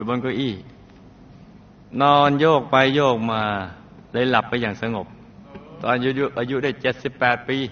อยู่บนเก้าอี้นอนโยกไปโยกมาเลยหลับไปอย่างสงบตอนอายุได้78 ปี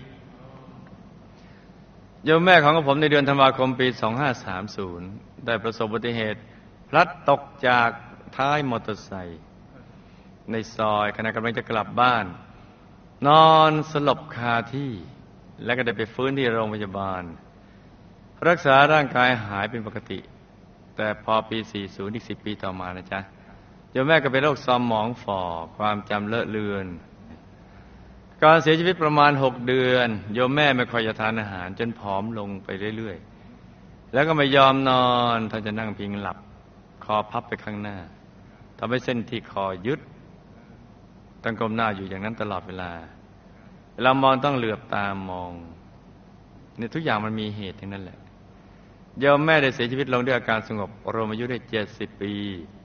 โยมแม่ของผมในเดือนธันวาคมปี2530ได้ประสบอุบัติเหตุพลัดตกจากท้ายมอเตอร์ไซค์ในซอยขณะกำลังจะกลับบ้านนอนสลบคาที่และก็ได้ไปฟื้นที่โรงพยาบาลรักษาร่างกายหายเป็นปกติแต่พอปี40อีก10 ปีต่อมานะจ๊ะโยมแม่ก็เป็นโรคสมองฝ่อความจำเลอะเลือนการเสียชีวิตประมาณ6 เดือนโยมแม่ไม่ค่อยจะทานอาหารจนผอมลงไปเรื่อยๆแล้วก็ไม่ยอมนอนท่านจะนั่งพิงหลับคอพับไปข้างหน้าทำให้เส้นที่คอยึดต้องก้มหน้าอยู่อย่างนั้นตลอดเวลามองต้องเหลือบตามองเนี่ยทุกอย่างมันมีเหตุทั้งนั้นแหละโยมแม่ได้เสียชีวิตลงด้วยอาการสงบรวมอายุได้70 ปี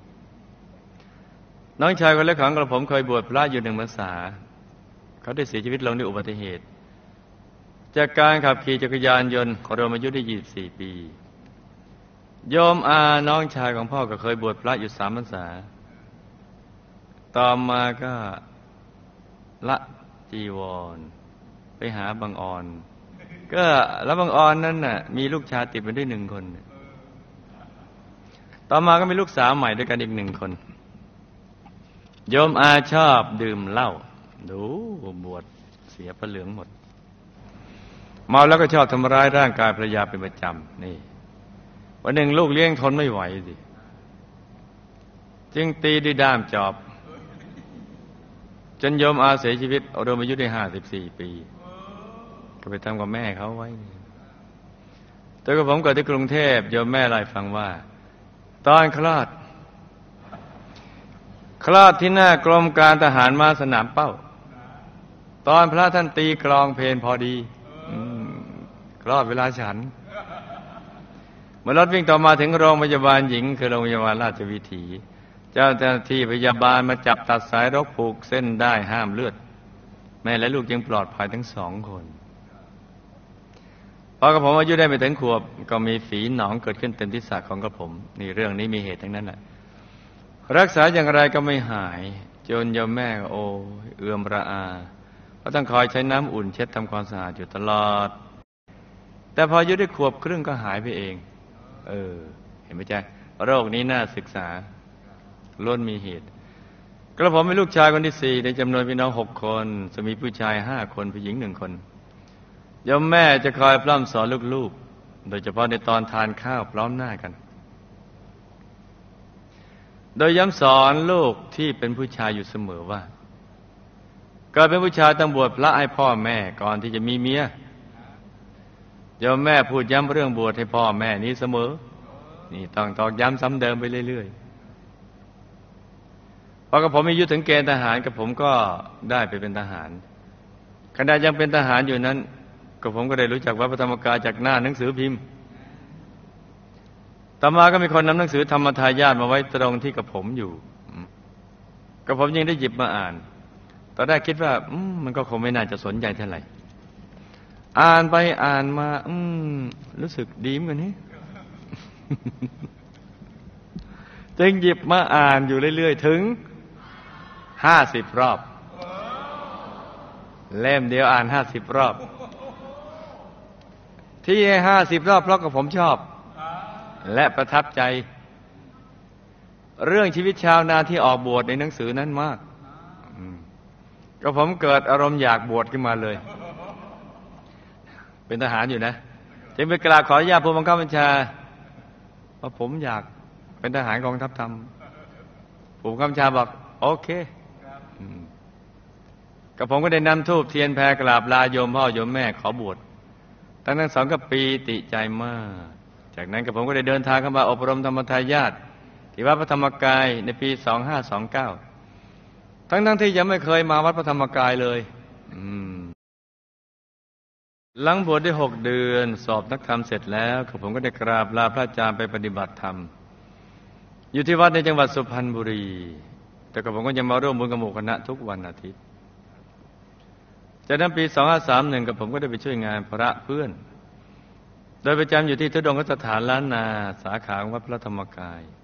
น้องชายคนเล็กของกระผมเคยบวชพระอยู่1 พรรษาเขาได้เสียชีวิตลงด้วยอุบัติเหตุจากการขับขี่จักรยานยนต์รวมอายุได้24 ปีโยมอาน้องชายของพ่อก็เคยบวชพระอยู่3 พรรษาต่อมาก็ละจีวรไปหาบางออนก็แล้วบางออนนั้นน่ะมีลูกชายติดมาด้วย1 คนต่อมาก็มีลูกสาวใหม่ด้วยกันอีก1 คนโยมอาชอบดื่มเหล้าดูบวชเสียพระเหลืองหมดเมาแล้วก็ชอบทำร้ายร่างกายภรรยาเป็นประจำนี่วันหนึ่งลูกเลี้ยงทนไม่ไหวสิจึงตีด้วยด้ามจอบจนโยมอาเสียชีวิตรวมอายุได้54 ปีก็ไปทำกับแม่เขาไว้แต่กับผมเกิดที่กรุงเทพโยมแม่เล่าให้ฟังว่าตอนคลอดที่หน้ากรมการทหารม้าสนามเป้าตอนพระท่านตีกลองเพลพอดีคลอดเวลาฉันเมื่อรถวิ่งต่อมาถึงโรงพยาบาลหญิงคือโรงพยาบาลราชวิถีเจ้าหน้าที่พยาบาลมาจับตัดสายรกผูกเส้นได้ห้ามเลือดแม่และลูกยังปลอดภัยทั้ง2 คนพอกระผมอายุได้ไม่ถึงขวบก็มีฝีหนองเกิดขึ้นเต็มที่ศีรษะของกระผมนี่เรื่องนี้มีเหตุทั้งนั้นแหละรักษาอย่างไรก็ไม่หายจนโยมแม่โอ้เอื้อมระอาเพราะต้องคอยใช้น้ำอุ่นเช็ดทำความสะอาดอยู่ตลอดแต่พออายุได้ขวบครึ่งก็หายไปเองเห็นไหมจ๊ะโรคนี้น่าศึกษาล้วนมีเหตุกระผมเป็นลูกชายคนที่4ในจำนวนพี่น้อง6 คนจะมีผู้ชาย5 คนผู้หญิง1 คนโยมแม่จะคอยปล้ำสอนลูกๆโดยเฉพาะในตอนทานข้าวพร้อมหน้ากันโดยย้ำสอนลูกที่เป็นผู้ชายอยู่เสมอว่าเกิดเป็นผู้ชายต้องบวชพระให้พ่อแม่ก่อนที่จะมีเมียโยมแม่พูดย้ำเรื่องบวชให้พ่อแม่นี้เสมอนี่ต้องตอกย้ำซ้ำเดิมไปเรื่อยๆพอกับผมมีอายุถึงเกณฑ์ทหารกับผมก็ได้ไปเป็นทหารขณะยังเป็นทหารอยู่นั้นกับผมก็ได้รู้จักวัดพระธรรมกายจากหน้าหนังสือพิมพ์ต่อมาก็มีคนนำหนังสือธรรมทายาทมาไว้ตรงที่กับผมอยู่กับผมยังได้หยิบมาอ่านตอนแรกคิดว่ามันก็คงไม่น่าจะสนใจเท่าไหร่อ่านไปอ่านมารู้สึกดีเหมือนกันนี่ จึงหยิบมาอ่านอยู่เรื่อยๆถึง50 รอบเล่มเดียวอ่าน50 รอบที่50 รอบเพราะกับผมชอบและประทับใจเรื่องชีวิตชาวนาที่ออกบวชในหนังสือนั้นมากก็ผมเกิดอารมณ์อยากบวชขึ้นมาเลยเป็นทหารอยู่นะจึงไปกราบขออนุญาตผู้บังคับบัญชาว่าผมอยากเป็นทหารกองทัพธรรมผู้บังคับบัญชาบอกโอเคกับผมก็ได้นำธูปเทียนแพรกราบลาโยมพ่อโยมแม่ขอบวชทั้ง2 ก็ปีติใจมากจากนั้นกับผมก็ได้เดินทางเข้ามาอบรมธรรมทายาทที่วัดพระธรรมกายในปี2529ทั้งที่ยังไม่เคยมาวัดพระธรรมกายเลยหลังบวชได้6 เดือนสอบนักธรรมเสร็จแล้วกับผมก็ได้กราบลาพระอาจารย์ไปปฏิบัติธรรมอยู่ที่วัดในจังหวัดสุพรรณบุรีแต่กับผมก็ยังมาร่วมบุญกับหมู่คณะทุกวันอาทิตย์จากนั้นปี2531กับผมก็ได้ไปช่วยงานพระเพื่อนโดยประจำอยู่ที่ทุดงคสถานล้านนาสาขาวัดพระธรรมกาย